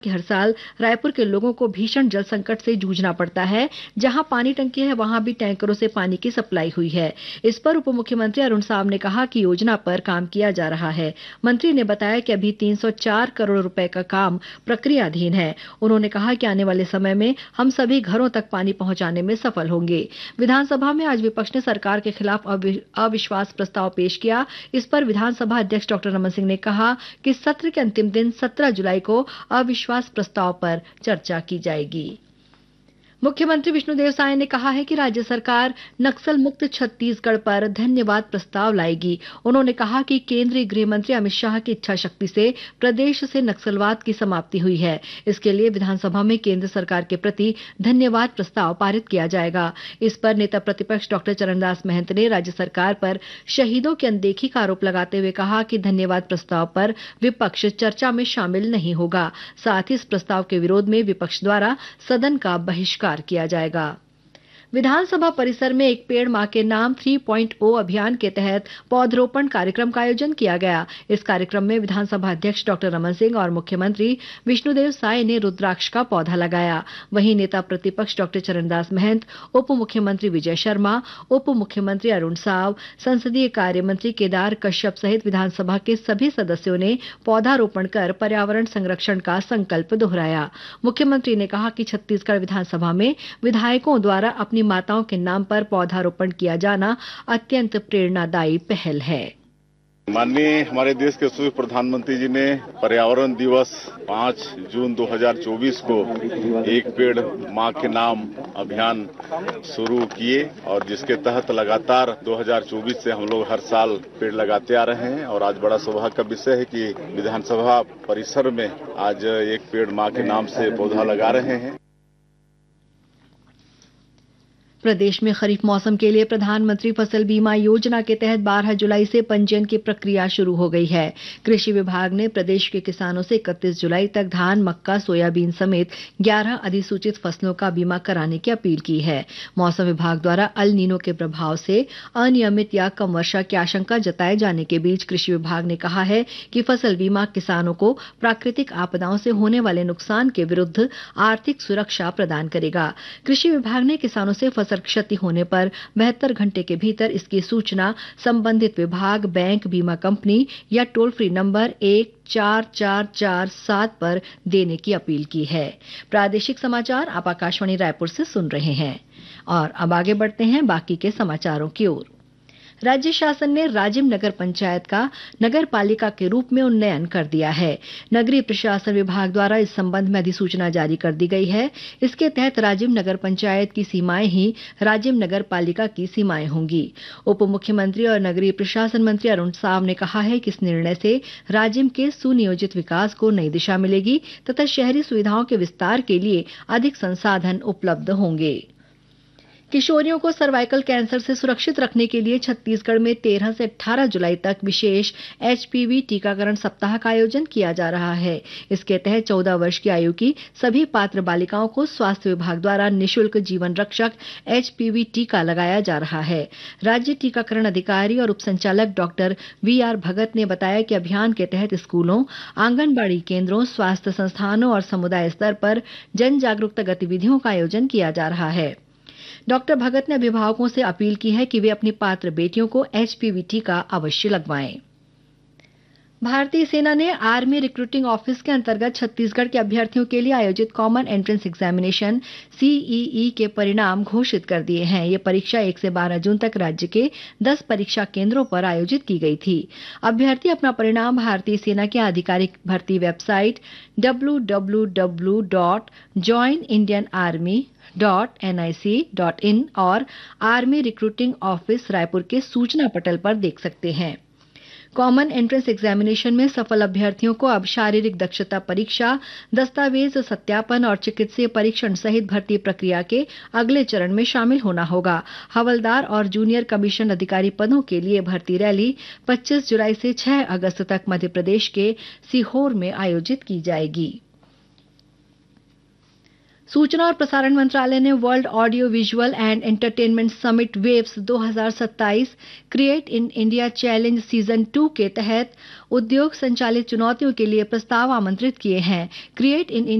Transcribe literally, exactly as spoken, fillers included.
कि हर साल रायपुर के लोगों को भीषण जल संकट से जूझना पड़ता है। जहां पानी टंकी है वहां भी टैंकरों से पानी की सप्लाई हुई है। इस पर उप मुख्यमंत्री अरुण साव ने कहा कि योजना पर काम किया जा रहा है। मंत्री ने बताया कि अभी तीन सौ चार करोड़ रुपए का काम प्रक्रियाधीन है। उन्होंने कहा कि आने वाले समय में हम सभी घरों तक पानी पहुंचाने में सफल होंगे। विधानसभा में आज विपक्ष ने सरकार के खिलाफ अविश्वास प्रस्ताव पेश किया। इस पर विधानसभा अध्यक्ष डॉक्टर रमन सिंह ने कहा कि सत्र के अंतिम दिन सत्रह जुलाई को अविश्वास प्रस्ताव पर चर्चा की जाएगी। मुख्यमंत्री विष्णुदेव साय ने कहा है कि राज्य सरकार नक्सल मुक्त छत्तीसगढ़ पर धन्यवाद प्रस्ताव लाएगी। उन्होंने कहा कि केंद्रीय गृह मंत्री अमित शाह की इच्छा शक्ति से प्रदेश से नक्सलवाद की समाप्ति हुई है। इसके लिए विधानसभा में केंद्र सरकार के प्रति धन्यवाद प्रस्ताव पारित किया जाएगा। इस पर नेता प्रतिपक्ष डॉक्टर चरणदास महंत ने राज्य सरकार पर शहीदों की अनदेखी का आरोप लगाते हुए कहा कि धन्यवाद प्रस्ताव पर विपक्ष चर्चा में शामिल नहीं होगा। साथ ही इस प्रस्ताव के विरोध में विपक्ष द्वारा सदन का बहिष्कार किया जाएगा। विधानसभा परिसर में एक पेड़ मां के नाम तीन पॉइंट ओ अभियान के तहत पौधरोपण कार्यक्रम का आयोजन किया गया। इस कार्यक्रम में विधानसभा अध्यक्ष डॉक्टर रमन सिंह और मुख्यमंत्री विष्णुदेव साय ने रुद्राक्ष का पौधा लगाया। वहीं नेता प्रतिपक्ष डॉक्टर चरणदास महंत, उप मुख्यमंत्री विजय शर्मा, उप मुख्यमंत्री अरुण साव, संसदीय कार्य मंत्री केदार कश्यप सहित विधानसभा के सभी सदस्यों ने पौधारोपण कर पर्यावरण संरक्षण का संकल्प दोहराया। मुख्यमंत्री ने कहा कि छत्तीसगढ़ विधानसभा में विधायकों द्वारा अपनी माताओं के नाम पर पौधारोपण किया जाना अत्यंत प्रेरणादायी पहल है। माननीय हमारे देश के पूर्व प्रधानमंत्री जी ने पर्यावरण दिवस पाँच जून दो हज़ार चौबीस को एक पेड़ मां के नाम अभियान शुरू किए और जिसके तहत लगातार दो हज़ार चौबीस से हम लोग हर साल पेड़ लगाते आ रहे हैं। और आज बड़ा सौभाग्य का विषय है कि विधानसभा परिसर में आज एक पेड़ मां के नाम से पौधा लगा रहे हैं। प्रदेश में खरीफ मौसम के लिए प्रधानमंत्री फसल बीमा योजना के तहत बारह जुलाई से पंजीयन की प्रक्रिया शुरू हो गई है। कृषि विभाग ने प्रदेश के किसानों से इकतीस जुलाई तक धान, मक्का, सोयाबीन समेत ग्यारह अधिसूचित फसलों का बीमा कराने की अपील की है। मौसम विभाग द्वारा अल नीनो के प्रभाव से अनियमित या कम वर्षा की आशंका जताए जाने के बीच कृषि विभाग ने कहा है कि फसल बीमा किसानों को प्राकृतिक आपदाओं से होने वाले नुकसान के विरुद्ध आर्थिक सुरक्षा प्रदान करेगा। कृषि विभाग ने किसानों से फसल क्षति होने पर बहत्तर घंटे के भीतर इसकी सूचना संबंधित विभाग, बैंक, बीमा कंपनी या टोल फ्री नंबर एक चार चार चार सात पर देने की अपील की है। प्रादेशिक समाचार आप आकाशवाणी रायपुर से सुन रहे हैं और अब आगे बढ़ते हैं बाकी के समाचारों की ओर। राज्य शासन ने राजिम नगर पंचायत का नगर पालिका के रूप में उन्नयन कर दिया है। नगरीय प्रशासन विभाग द्वारा इस संबंध में अधिसूचना जारी कर दी गई है। इसके तहत राजिम नगर पंचायत की सीमाएं ही राजिम नगर पालिका की सीमाएं होंगी। उप मुख्यमंत्री और नगरीय प्रशासन मंत्री अरुण साव ने कहा है कि इस निर्णय से राजिम के सुनियोजित विकास को नई दिशा मिलेगी तथा शहरी सुविधाओं के विस्तार के लिए अधिक संसाधन उपलब्ध होंगे। किशोरियों को सर्वाइकल कैंसर से सुरक्षित रखने के लिए छत्तीसगढ़ में तेरह से अठारह जुलाई तक विशेष एचपीवी टीकाकरण सप्ताह का आयोजन किया जा रहा है। इसके तहत चौदह वर्ष की आयु की सभी पात्र बालिकाओं को स्वास्थ्य विभाग द्वारा निःशुल्क जीवन रक्षक एचपीवी टीका लगाया जा रहा है। राज्य टीकाकरण अधिकारी और उपसंचालक डॉक्टर वी आर भगत ने बताया कि अभियान के तहत स्कूलों, आंगनबाड़ी केंद्रों, स्वास्थ्य संस्थानों और समुदाय स्तर पर जन जागरूकता गतिविधियों का आयोजन किया जा रहा है। डॉक्टर भगत ने अभिभावकों से अपील की है कि वे अपनी पात्र बेटियों को एचपीवी टीका अवश्य लगवाएं। भारतीय सेना ने आर्मी रिक्रूटिंग ऑफिस के अंतर्गत छत्तीसगढ़ के अभ्यर्थियों के लिए आयोजित कॉमन एंट्रेंस एग्जामिनेशन सीईई के परिणाम घोषित कर दिए हैं। ये परीक्षा एक से बारह जून तक राज्य के दस परीक्षा केंद्रों पर आयोजित की गई थी। अभ्यर्थी अपना परिणाम भारतीय सेना की आधिकारिक भर्ती website W W W dot join Indian army dot N I C dot in और आर्मी रिक्रूटिंग ऑफिस रायपुर के सूचना पटल पर देख सकते हैं। कॉमन एंट्रेंस एग्जामिनेशन में सफल अभ्यर्थियों को अब शारीरिक दक्षता परीक्षा, दस्तावेज सत्यापन और चिकित्सीय परीक्षण सहित भर्ती प्रक्रिया के अगले चरण में शामिल होना होगा। हवलदार और जूनियर कमीशन अधिकारी पदों के लिए भर्ती रैली पच्चीस जुलाई से छह अगस्त तक मध्य प्रदेश के सीहोर में आयोजित की जाएगी। सूचना और प्रसारण मंत्रालय ने world audio visual and entertainment summit waves दो हज़ार सत्ताईस create in India challenge season two के तहत उद्योग संचालित चुनौतियों के लिए प्रस्ताव आमंत्रित किए हैं। Create in